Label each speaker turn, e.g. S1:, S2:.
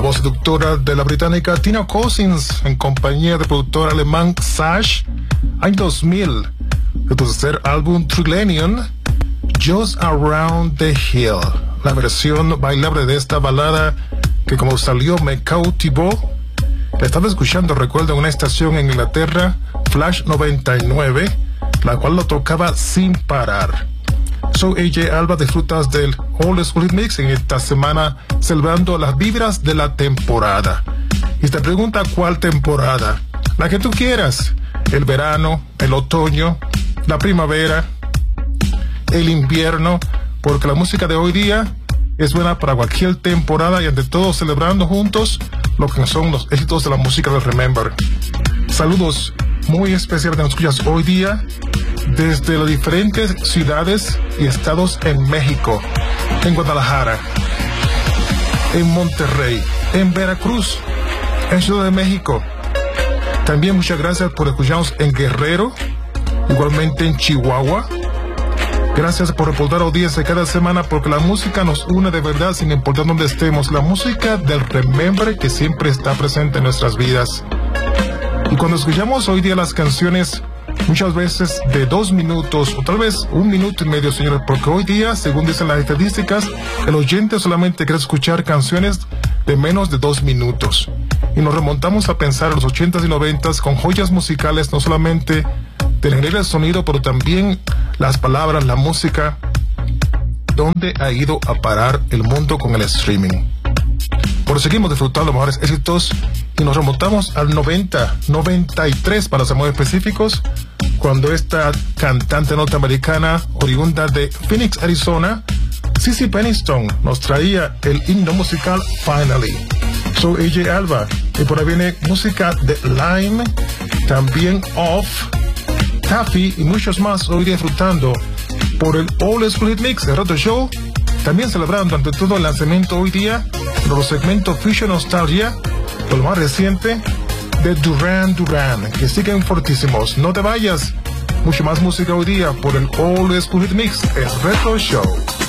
S1: voz seductora de la británica Tina Cousins en compañía del productor alemán Sash, año 2000, de su tercer álbum Trillion, Just Around the Hill, la versión bailable de esta balada que como salió me cautivó. La estaba escuchando, recuerdo, en una estación en Inglaterra, Flash 99, la cual lo tocaba sin parar. Soy AJ Alba, disfrutas del Old School Hit Mix en esta semana celebrando las vibras de la temporada. Y te pregunta cuál temporada, la que tú quieras, el verano, el otoño, la primavera, el invierno, porque la música de hoy día es buena para cualquier temporada y ante todo celebrando juntos lo que son los éxitos de la música del Remember. Saludos muy especiales que nos escuchas hoy día desde las diferentes ciudades y estados en México, en Guadalajara, en Monterrey, en Veracruz, en Ciudad de México. También muchas gracias por escucharnos en Guerrero, igualmente en Chihuahua. Gracias por reportar audiencia cada semana, porque la música nos une de verdad sin importar dónde estemos. La música del Remember que siempre está presente en nuestras vidas. Y cuando escuchamos hoy día las canciones, muchas veces de 2 minutos o tal vez 1 minuto y medio, señores, porque hoy día, según dicen las estadísticas, el oyente solamente quiere escuchar canciones de menos de 2 minutos. Y nos remontamos a pensar en los 80s y 90s con joyas musicales, no solamente del género del sonido, pero también las palabras, la música, dónde ha ido a parar el mundo con el streaming. Por seguimos disfrutando los mejores éxitos y nos remontamos al 93 para ser muy específicos, cuando esta cantante norteamericana oriunda de Phoenix, Arizona, Cissy Peniston, nos traía el himno musical Finally. Soy AJ Alba y por ahí viene música de Lime, también Off, Taffy y muchos más hoy disfrutando por el Old School Hit Mix de Roto Show, también celebrando ante todo el lanzamiento hoy día de los segmentos Fusion Nostalgia, lo más reciente de Duran Duran, que siguen fortísimos. No te vayas, mucho más música hoy día por el Old School Hit Mix, el Retro Show.